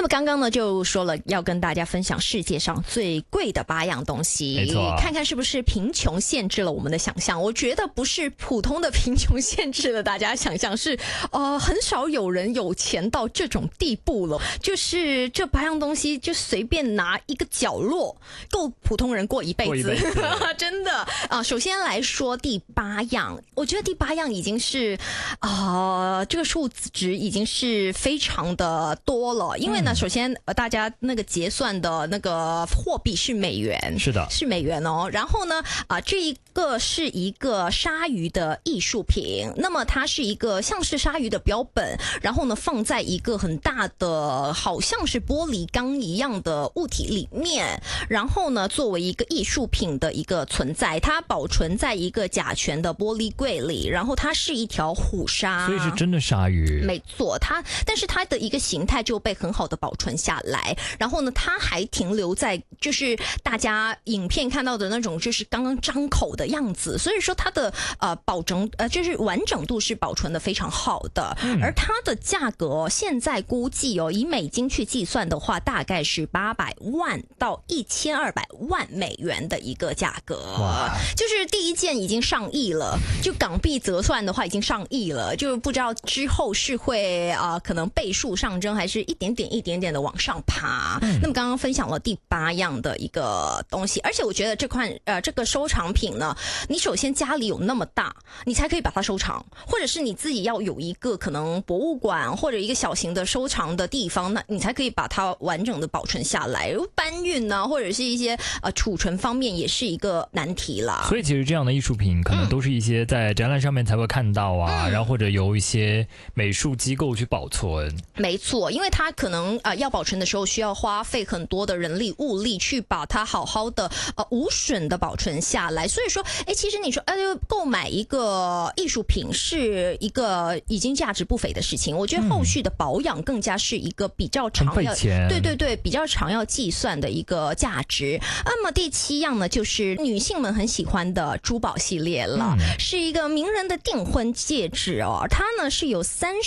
那么刚刚呢就说了要跟大家分享世界上最贵的8样东西， 没错， 看看是不是贫穷限制了我们的想象。我觉得不是普通的贫穷限制了大家想象，是很少有人有钱到这种地步了，就是这8样东西就随便拿一个角落够普通人过一辈子真的首先来说第8样，我觉得第8样已经是这个数值已经是非常的多了，因为呢首先大家那个结算的那个货币是美元， 是的， 是美元哦。然后呢这一个是一个鲨鱼的艺术品，那么它是一个像是鲨鱼的标本，然后呢放在一个很大的好像是玻璃缸一样的物体里面，然后呢作为一个艺术品的一个存在，它保存在一个甲醛的玻璃柜里，然后它是一条虎鲨， 所以是真的鲨鱼， 没错，但是它的一个形态就被很好的保存下来，然后呢它还停留在就是大家影片看到的那种就是刚刚张口的样子，所以说它的就是完整度是保存的非常好的，而它的价格现在估计以美金去计算的话，大概是800万到1200万美元的一个价格，就是第一件已经上亿了，就港币折算的话已经上亿了，就不知道之后是会可能倍数上升，还是一点点的往上爬。那么刚刚分享了第8样的一个东西，而且我觉得这个收藏品呢，你首先家里有那么大，你才可以把它收藏，或者是你自己要有一个可能博物馆或者一个小型的收藏的地方，那你才可以把它完整的保存下来。搬运啊，或者是一些储存方面也是一个难题啦。 所以其实这样的艺术品可能都是一些在展览上面才会看到然后或者由一些美术机构去保存。 没错，因为它可能要保存的时候需要花费很多的人力物力去把它好好的无损的保存下来。所以说其实你说购买一个艺术品是一个已经价值不菲的事情，我觉得后续的保养更加是一个比较长要对比较长要计算的一个价值。那么第7样呢，就是女性们很喜欢的珠宝系列了，是一个名人的订婚戒指它呢是有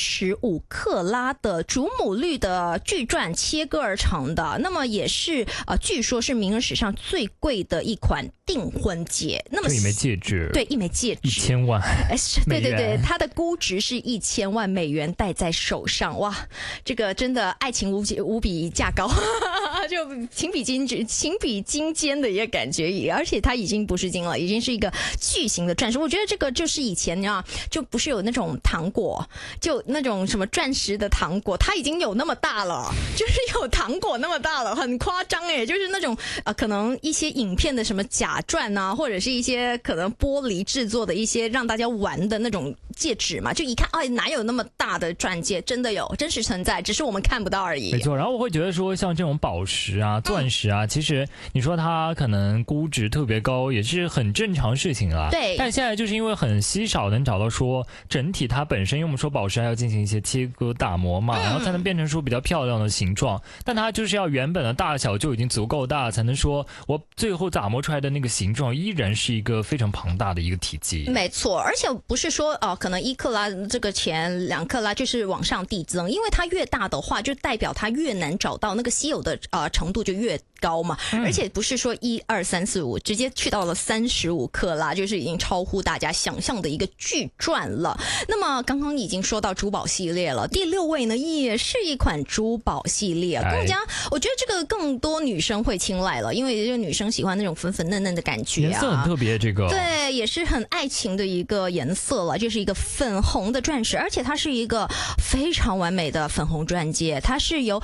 35克拉的祖母绿的巨钻切割而成的，那么也是据说是名人史上最贵的一款订婚戒。那么一枚戒指， 对，一枚戒指 1000万对，它的估值是1000万美元戴在手上，哇，这个真的爱情无比价高就情比金坚的一个感觉，而且它已经不是金了，已经是一个巨型的钻石。我觉得这个就是以前就不是有那种糖果，就那种什么钻石的糖果，它已经有那么大了，就是有糖果那么大了，很夸张就是那种可能一些影片的什么假钻啊，或者是一些可能玻璃制作的一些让大家玩的那种戒指嘛，就一看哪有那么大的钻戒，真的有，真实存在，只是我们看不到而已。 没错，然后我会觉得说像这种宝石啊、钻石啊，其实你说它可能估值特别高也是很正常事情啊。 对， 但现在就是因为很稀少能找到说整体它本身，因为我们说宝石还要进行一些切割打磨嘛，然后才能变成说比较漂亮的形状，但它就是要原本的大小就已经足够大，才能说我最后打磨出来的那个形状依然是一个非常庞大的一个体积。 没错，而且不是说可能1克拉这个钱2克拉就是往上递增，因为它越大的话就代表它越难找到，那个稀有的程度就越高嘛，而且不是说1、2、3、4、5直接去到了35克拉，就是已经超乎大家想象的一个巨钻了。那么刚刚已经说到珠宝系列了，第6位呢也是一款珠宝系列，更加我觉得这个更多女生会青睐了，因为女生喜欢那种粉粉嫩嫩的感觉颜色很特别，这个对也是很爱情的一个颜色了，就是一个粉红的钻石，而且它是一个非常完美的粉红钻戒，它是由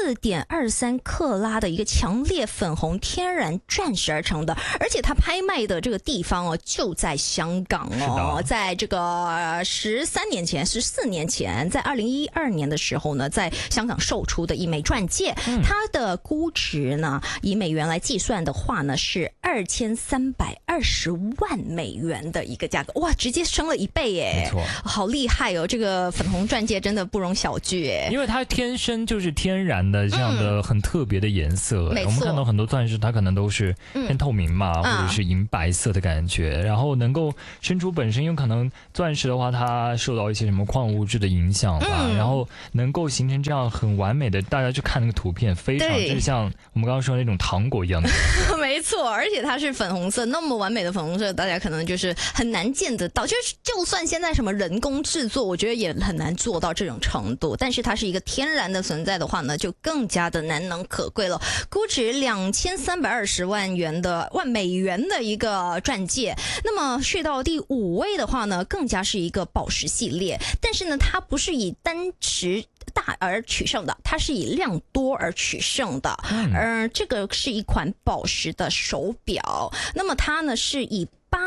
4.23克拉的一个强烈粉红天然钻石而成的，而且它拍卖的这个地方就在香港在这个14年前，在2012年的时候呢，在香港售出的一枚钻戒，它的估值呢以美元来计算的话呢是2320万美元的一个价格，哇，直接升了1倍耶， 没错， 好厉害这个粉红钻戒真的不容小觑耶， 因为它天生就是天然的这样的很特别的颜色，我们们看到很多钻石它可能都是偏透明嘛，或者是银白色的感觉，然后能够生出本身有可能钻石的话它受到一些什么矿物质的影响吧，然后能够形成这样很完美的，大家去看那个图片非常就是像我们刚刚说的那种糖果一样的没错，而且它是粉红色，那么完美的粉红色大家可能就是很难见得到，就算现在什么人工制作我觉得也很难做到这种程度，但是它是一个天然的存在的话呢就更加的难能可贵了，估值2320万美元的一个钻戒。那么去到第5位的话呢更加是一个宝石系列，但是呢它不是以单持大而取胜的，它是以量多而取胜的。这个是一款宝石的手表，那么它呢是以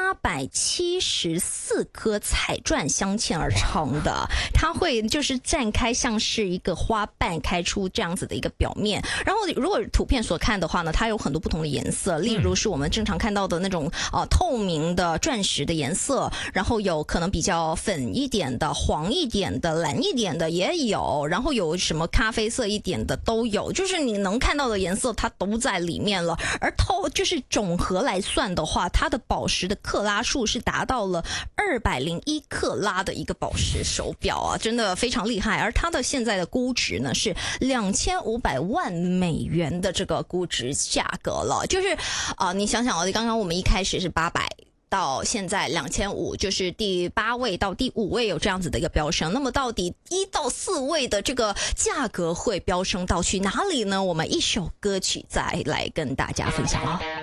874颗彩钻镶嵌而成的，它会就是绽开像是一个花瓣开出这样子的一个表面，然后如果图片所看的话呢它有很多不同的颜色，例如是我们正常看到的那种透明的钻石的颜色，然后有可能比较粉一点的、黄一点的、蓝一点的也有，然后有什么咖啡色一点的都有，就是你能看到的颜色它都在里面了，而就是总和来算的话，它的宝石的克拉数是达到了201克拉的一个宝石手表啊，真的非常厉害。而它的现在的估值呢是2500万美元的这个估值价格了，就是你想想刚刚我们一开始是800。到现在2500，就是第8位到第5位有这样子的一个飙升，那么到底1到4位的这个价格会飙升到去哪里呢？我们一首歌曲再来跟大家分享。